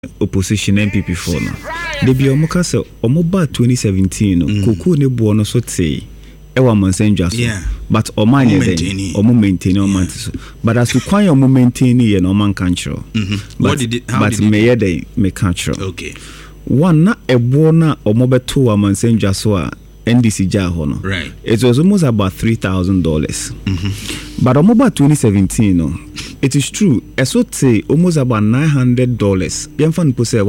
opposition MPP for no de bi omuka se omoba 2017 no koko ne bo no so te ewa Monsenjua so but omanye den omo maintain omanti so but as to kwan omo maintain ye no man kan chiro but me dey me kan chiro okay one na ebo na omo beto wa Monsenjua so a NDC ja ho no right it was almost about $3,000 but omoba 2017 no it is true esote almost about $900 yemfa no say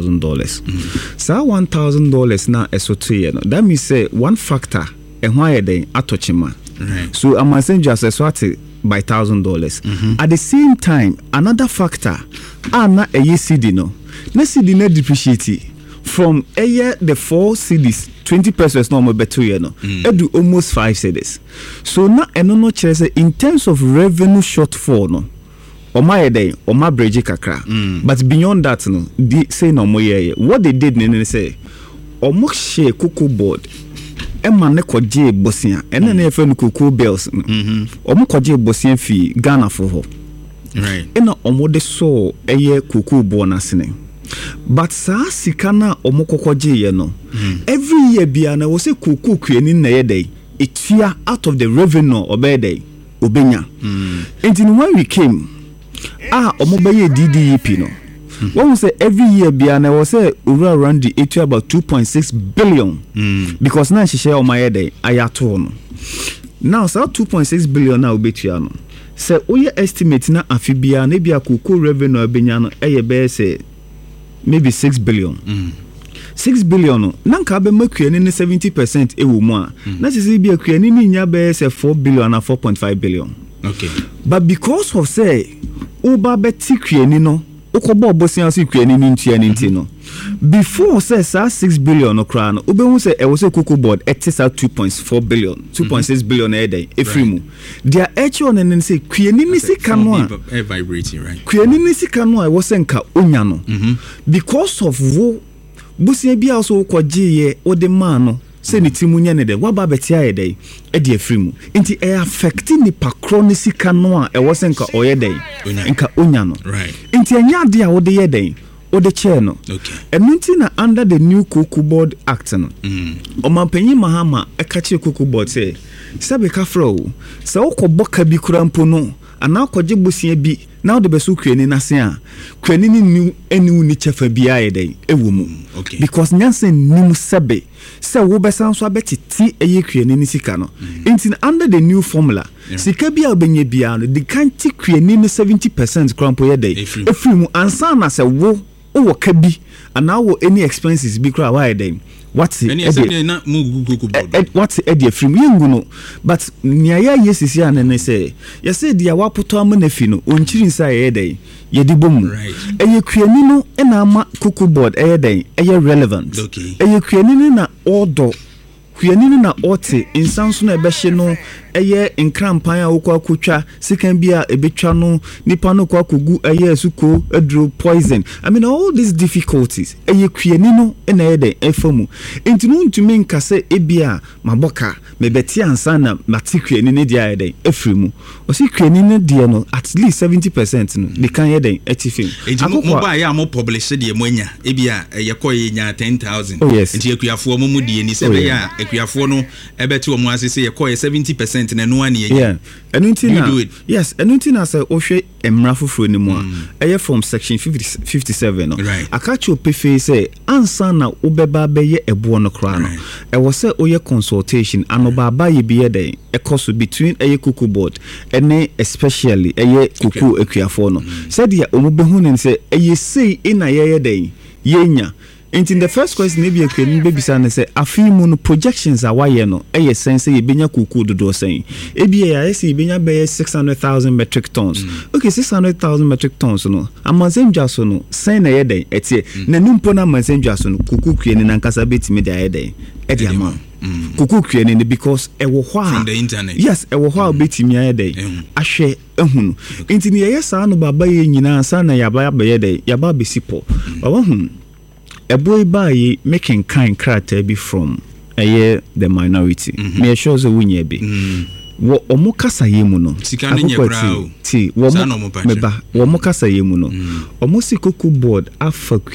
$1,000 so $1,000 na esote ye no that means say one factor ehwa ye den atochima right so Monsenjua say so by $1,000 at the same time another factor na eye CD no na CD na depreciate from the 4 CDs 20 pesos no more better you know do almost 5 cedis so na eno no chere say in terms of revenue shortfall no oma day oma bridge kakra but beyond that no they say no more ye what they did ne say omo share cocoa board ema ne koje bosia ene na efe no cocoa bells omo koje bosia fi Ghana for ho right ena omo de so eye cocoa bonus ne but sa sika na omokokoje ye no every year bia na wo se kuku kuani na ye dey etua out of the revenue obey obenya and when we came omobaye DDEP no when we say every year bia na wo se around the etua about 2.6 billion because na share o my dey ayato no now so 2.6 billion na obetua no say oye estimate na afibia na bia kuku revenue obenya no eye be say maybe 6 billion. 6 billion no nanka be makuani ne 70% ewo mu a na sisi bi akuani ni nya be say 4 billion na 4.5 billion. Okay. But because of say oba beti kuani no okobo obosia so kuani ni ntua ni nti no before say 6 billion no kra no obehu say e wo say cocoa board etisa 2.4 billion 2.6 billion a day efrimu dia echi on ne say kuani ni sika no a vibrating right kuani ni sika no a wo say nka onya no because of wo busia bia so kwaje ye ode man no say ni timunya ne de waba betia ye dey e de afrimu nti e affect ni pakro ni sika no a e wo say nka oye dey nka onya no right nti enya de a wo de ye dey the chair no okay and na under the new cocoa board act no omampanyi mahama ekache cocoa board say sabe ka fro se okoboka bi kurampo no ana akogye bosia bi now the besu kuani na se a kuani ni new enu ni chefa bia ye dey ewo mu okay because nyanse nim sabe se wo besan so abetiti eye kuani ni sika no nti under the new formula sika bia obenye bia no the kanti kuani ni 70% kurampo ye dey efrimu ansa na se wo o kabi and now any expenses be cry why then what's it na mugu board what's it from you no but nia yesisi anene say you say dia wapoto amanafi no onchiri nsa ye dey ye dibom eye kuani no na ama cocoa board eye dey eye relevant eye kuani na order kuani na ote insanso na ebehye no eye nkrampan a wokwa kotwa sikan bia ebetwa no nipa no kwa kogu eye asuko adro poison I mean all these difficulties eye kuani no na eye efamu enti no ntumi nkase ebia maboka mebeti ansa na matikuani ne dia eye efrimu osi kuani ne dia no at least 70% no they can eye etifim akoko ba ya mo publish de monya ebia yekoye nya 10,000 enti ekuafo mo mu die ni sebe ya ekuafo no ebeti o mu asese yekoye 70% na no one yeah enuntina yes enuntina say ohwe emra foforo ni mu a eye from section 57 no akachi opefe say ansa na obeba beye ebo no kra no e wo say oye consultation anobaba ye biye dey e cost between eye cocoa board ene especially eye cocoa ekuafo no said ya omubehu ne say eye sei ina ye dey yenya. And in the first question, maybe a can baby son say a few moon projections are why no a sense ye benya kuku do saying ABA see benya be 600,000 metric tons. Okay, 600,000 metric tons no. A Monsenjua so no say na yede etie na numpo na Monsenjua so no kuku kuani na nkasa betimi da yede e dia ma. Kuku kuani because e wo hwa from the internet. Yes, e wo hwa betimi yede ahwe ehunu. Nti ne ye sa no baba ye nyina sa na yaba be yede yaba be sipo. Baba hu a boy by making kind character be from the minority. Me sure the winye be. wo omo kasa yemu no sika no nye bra o ti wo mo meba wo mo kasa yemu no omo sikoku board afa